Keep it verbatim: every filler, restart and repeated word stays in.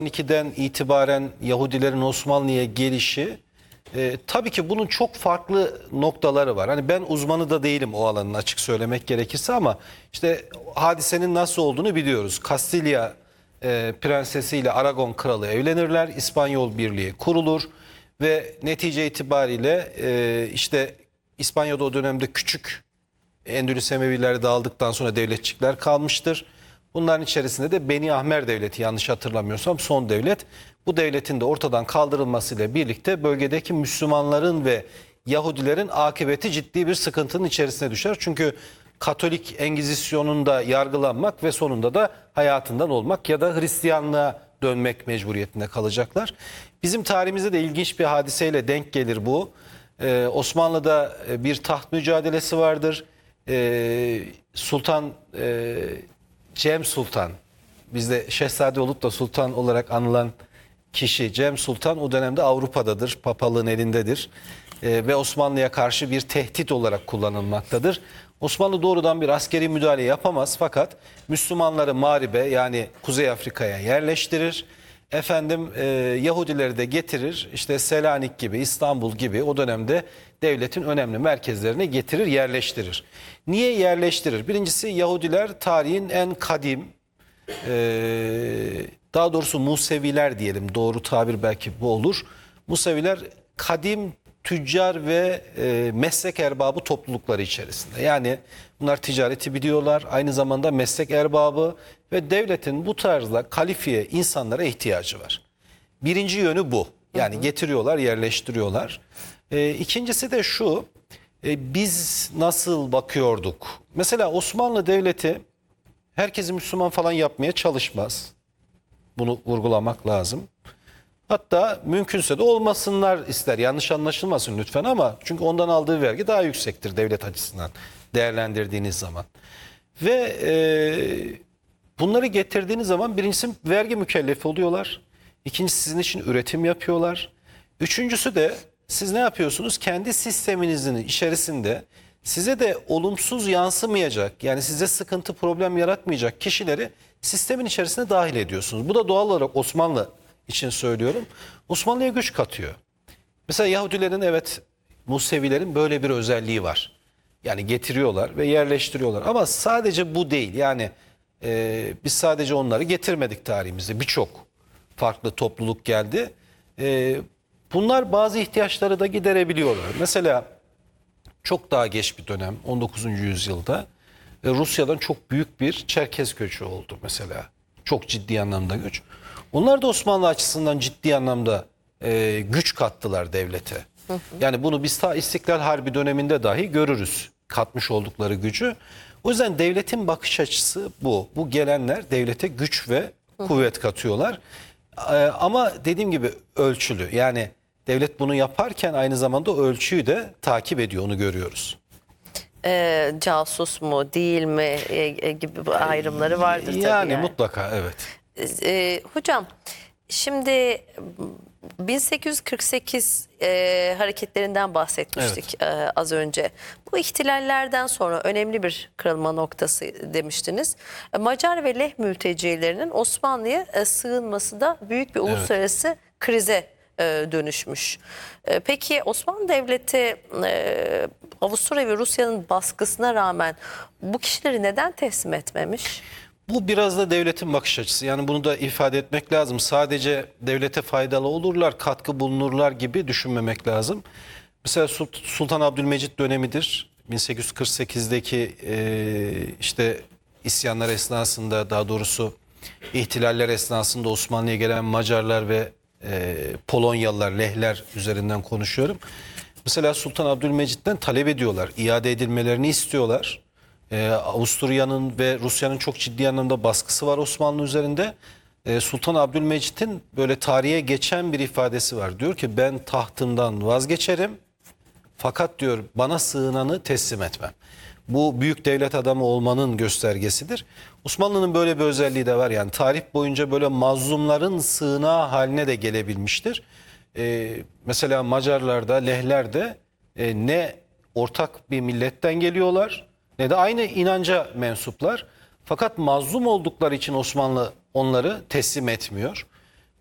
on ikiden itibaren Yahudilerin Osmanlı'ya gelişi, e, tabii ki bunun çok farklı noktaları var. Hani ben uzmanı da değilim o alanın, açık söylemek gerekirse, ama işte hadisenin nasıl olduğunu biliyoruz. Kastilya e, prensesi ile Aragon kralı evlenirler, İspanyol Birliği kurulur ve netice itibariyle e, işte İspanya'da o dönemde küçük Endülüs Emevileri dağıldıktan sonra devletçikler kalmıştır. Bunların içerisinde de Beni Ahmer Devleti, yanlış hatırlamıyorsam son devlet. Bu devletin de ortadan kaldırılmasıyla birlikte bölgedeki Müslümanların ve Yahudilerin akıbeti ciddi bir sıkıntının içerisine düşer. Çünkü Katolik Engizisyon'unda yargılanmak ve sonunda da hayatından olmak ya da Hristiyanlığa dönmek mecburiyetinde kalacaklar. Bizim tarihimizde de ilginç bir hadiseyle denk gelir bu. Ee, Osmanlı'da bir taht mücadelesi vardır. Ee, Sultan e, Cem Sultan, bizde şehzade olup da sultan olarak anılan kişi Cem Sultan o dönemde Avrupa'dadır, papalığın elindedir ee, ve Osmanlı'ya karşı bir tehdit olarak kullanılmaktadır. Osmanlı doğrudan bir askeri müdahale yapamaz, fakat Müslümanları Mağrib'e, yani Kuzey Afrika'ya yerleştirir. Efendim e, Yahudileri de getirir, işte Selanik gibi, İstanbul gibi o dönemde devletin önemli merkezlerine getirir, yerleştirir. Niye yerleştirir? Birincisi, Yahudiler tarihin en kadim, e, daha doğrusu Museviler diyelim, doğru tabir belki bu olur. Museviler kadim tüccar ve e, meslek erbabı toplulukları içerisinde. Yani bunlar ticareti biliyorlar, aynı zamanda meslek erbabı ve devletin bu tarzda kalifiye insanlara ihtiyacı var. Birinci yönü bu. Yani hı hı. getiriyorlar, yerleştiriyorlar. E, ikincisi de şu, e, biz nasıl bakıyorduk? Mesela Osmanlı Devleti herkesi Müslüman falan yapmaya çalışmaz. Bunu vurgulamak lazım. Hatta mümkünse de olmasınlar ister. Yanlış anlaşılmasın lütfen, ama çünkü ondan aldığı vergi daha yüksektir devlet açısından değerlendirdiğiniz zaman. Ve e, bunları getirdiğiniz zaman birincisi vergi mükellefi oluyorlar. İkincisi sizin için üretim yapıyorlar. Üçüncüsü de siz ne yapıyorsunuz? Kendi sisteminizin içerisinde size de olumsuz yansımayacak, yani size sıkıntı, problem yaratmayacak kişileri sistemin içerisine dahil ediyorsunuz. Bu da doğal olarak Osmanlı için söylüyorum, Osmanlı'ya güç katıyor. Mesela Yahudilerin, evet, Musevilerin böyle bir özelliği var. Yani getiriyorlar ve yerleştiriyorlar. Ama sadece bu değil. Yani e, biz sadece onları getirmedik tarihimizde. Birçok farklı topluluk geldi. E, bunlar bazı ihtiyaçları da giderebiliyorlar. Mesela çok daha geç bir dönem, on dokuzuncu yüzyılda e, Rusya'dan çok büyük bir Çerkez göçü oldu mesela. Çok ciddi anlamda göç. Onlar da Osmanlı açısından ciddi anlamda e, güç kattılar devlete. Hı hı. Yani bunu biz ta İstiklal Harbi döneminde dahi görürüz, katmış oldukları gücü. O yüzden devletin bakış açısı bu. Bu gelenler devlete güç ve hı hı. kuvvet katıyorlar. E, ama dediğim gibi ölçülü. Yani devlet bunu yaparken aynı zamanda ölçüyü de takip ediyor, onu görüyoruz. E, casus mu değil mi e, gibi ayrımları vardır tabii. Yani, yani. mutlaka, evet. E, hocam, şimdi bin sekiz yüz kırk sekiz e, hareketlerinden bahsetmiştik evet. e, az önce. Bu ihtilallerden sonra önemli bir kırılma noktası demiştiniz. E, Macar ve Leh mültecilerinin Osmanlı'ya e, sığınması da büyük bir uluslararası evet. krize e, dönüşmüş. E, peki Osmanlı Devleti e, Avusturya ve Rusya'nın baskısına rağmen bu kişileri neden teslim etmemiş? Bu biraz da devletin bakış açısı. Yani bunu da ifade etmek lazım. Sadece devlete faydalı olurlar, katkı bulunurlar gibi düşünmemek lazım. Mesela Sultan Abdülmecit dönemidir. bin sekiz yüz kırk sekizdeki e, işte isyanlar esnasında, daha doğrusu ihtilaller esnasında Osmanlı'ya gelen Macarlar ve e, Polonyalılar, Lehler üzerinden konuşuyorum. Mesela Sultan Abdülmecit'ten talep ediyorlar, iade edilmelerini istiyorlar. Ee, Avusturya'nın ve Rusya'nın çok ciddi anlamda baskısı var Osmanlı üzerinde. Ee, Sultan Abdülmecit'in böyle tarihe geçen bir ifadesi var. Diyor ki, ben tahtımdan vazgeçerim fakat diyor bana sığınanı teslim etmem. Bu büyük devlet adamı olmanın göstergesidir. Osmanlı'nın böyle bir özelliği de var. Yani tarih boyunca böyle mazlumların sığınağı haline de gelebilmiştir. Ee, mesela Macarlarda, Lehler'de e, ne ortak bir milletten geliyorlar, ne de aynı inanca mensuplar. Fakat mazlum oldukları için Osmanlı onları teslim etmiyor.